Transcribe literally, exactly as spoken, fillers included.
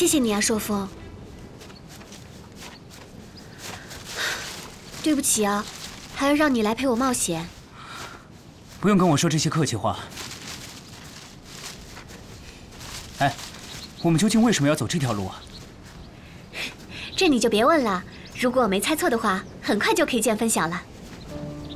谢谢你啊，朔风。对不起啊，还要让你来陪我冒险。 不用跟我说这些客气话。哎，我们究竟为什么要走这条路啊？ 这你就别问了，如果我没猜错的话，很快就可以见分晓了。